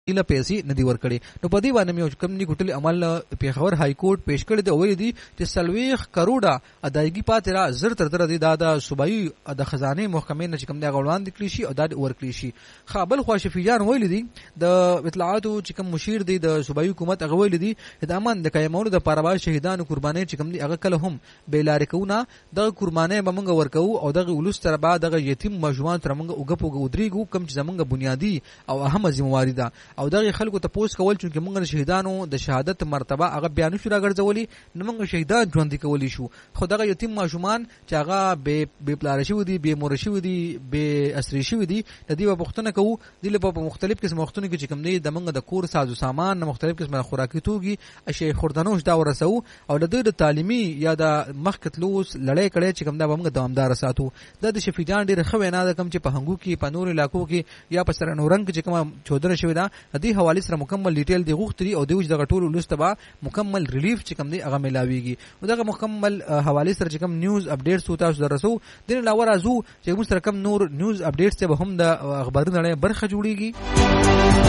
له پیسې ندی ورکړي. نو په دې باندې یو کم نه ګټل عمل پیښور های کورټ پیش کړی دی او ویل دي چې 40 کروڑه ادایګي پاتې را زر تر در دي د صوبایي د خزانه محکمې نه چې کوم د غوړان د کلی شي او د ورکلی شي. خابل خو شفیجان ویل دي د اطلاعاتو چې کوم مشیر دی د صوبایي حکومت هغه ویل دي د امن د قیامولو د پروا شهیدانو قرباني چې کوم دي هغه کله هم بیلار کوونه د قرباني به موږ ورکو او د ولوس تر بعد د یتیم مجموعات تر موږ وګپو ودریګو کوم چې زمونږ بنیادی او اهم ذمہواری ده او د خلکو ته پوس کول چې موږ د شهیدانو د شهادت مرتبه هغه بیان شو راګرځولي نو موږ شهیدان ژوند کولی شو. خو دغه یتیم مجموعان چې هغه به پلار شو دي به مور شو دي به اسری شو دي د دې په وختونه کوو د په مختلف قسم وختونو کې چې کوم دی د موږ د کور سازو سامان مختلف قسمه خوراکي توګي اشي خوردنوش دا ورسو او د تعلیمي یا د مخکتلوس لړۍ کړي چې کوم دا موږ دوامدار ساتو. د شفیجان ډیر خو نه د کوم چې په هنګو کې په نور علاقو کې یا په سرنورنګ چې کوم چودره شوی دا د دې حواله سره مکمل ډیټیل دی غوښتري او دوی د غټولو لستبا مکمل ریلیف چې کوم دی هغه ملاويږي او دغه مکمل حواله سره چې کوم نیوز اپډیټس وتا درسو د علاوه راځو چې موږ سره کوم نور نیوز اپډیټس ته به هم د اخباري نړۍ برخه جوړیږي.